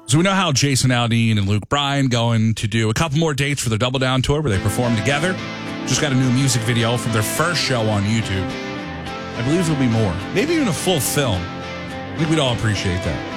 So we know how Jason Aldean and Luke Bryan going to do a couple more dates for their Double Down tour where they perform together. Just got a new music video from their first show on YouTube. I believe there'll be more. Maybe even a full film. I think we'd all appreciate that.